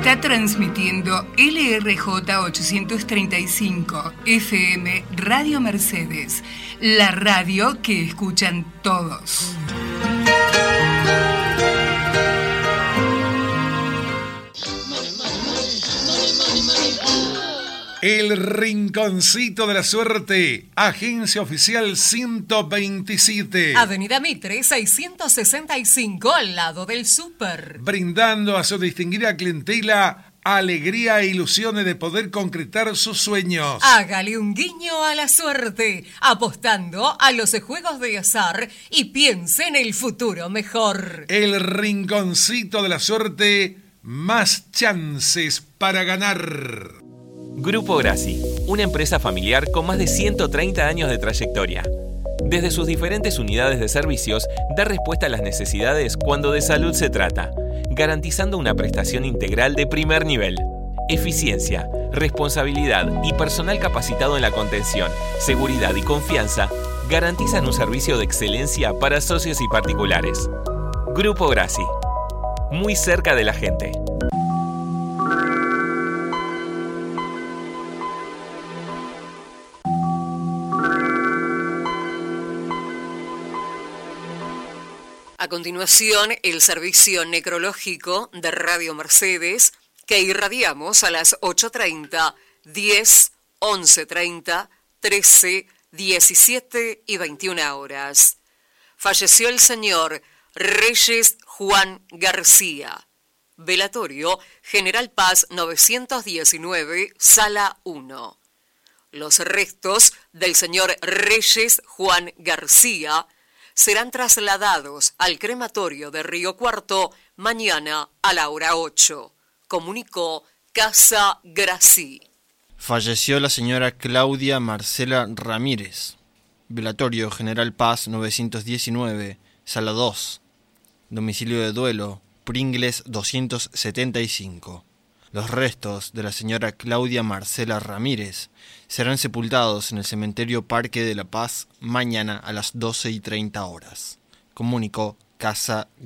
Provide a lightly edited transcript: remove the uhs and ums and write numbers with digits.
Está transmitiendo LRJ 835 FM Radio Mercedes, la radio que escuchan todos. El Rinconcito de la Suerte, agencia oficial 127. Avenida Mitre 665, al lado del súper. Brindando a su distinguida clientela alegría e ilusiones de poder concretar sus sueños. Hágale un guiño a la suerte, apostando a los juegos de azar y piense en el futuro mejor. El Rinconcito de la Suerte, más chances para ganar. Grupo Grassi, una empresa familiar con más de 130 años de trayectoria. Desde sus diferentes unidades de servicios, da respuesta a las necesidades cuando de salud se trata, garantizando una prestación integral de primer nivel. Eficiencia, responsabilidad y personal capacitado en la contención, seguridad y confianza garantizan un servicio de excelencia para socios y particulares. Grupo Grassi, muy cerca de la gente. A continuación, el servicio necrológico de Radio Mercedes, que irradiamos a las 8:30, 10, 11:30, 13, 17 y 21 horas. Falleció el señor Reyes Juan García. Velatorio, General Paz 919, Sala 1. Los restos del señor Reyes Juan García serán trasladados al crematorio de Río Cuarto mañana a la hora 8. Comunicó Casa Grací. Falleció la señora Claudia Marcela Ramírez. Velatorio General Paz 919, Sala 2. Domicilio de duelo, Pringles 275. Los restos de la señora Claudia Marcela Ramírez serán sepultados en el cementerio Parque de la Paz mañana a las 12:30 horas. Comunicó Casa